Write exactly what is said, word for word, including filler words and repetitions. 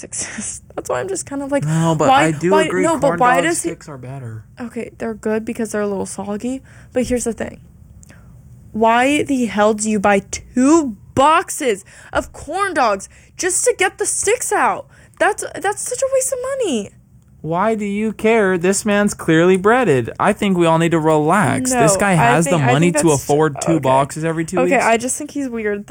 exist. That's why I'm just kind of like, no, but why, I do why, agree. No, corn but why dog does sticks he, are better. Okay, they're good because they're a little soggy. But here's the thing. Why the hell do you buy two boxes of corn dogs just to get the sticks out? That's that's such a waste of money. Why do you care? This man's clearly breaded. I think we all need to relax. No, this guy I has think- the I money think to that's- afford two okay. boxes every two Okay, weeks. I just think he's weird.